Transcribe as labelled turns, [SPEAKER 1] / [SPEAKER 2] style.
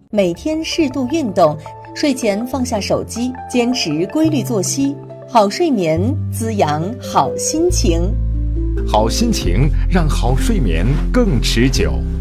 [SPEAKER 1] 每天适度运动，睡前放下手机，坚持规律作息，好睡眠滋养好心情。
[SPEAKER 2] 好心情让好睡眠更持久。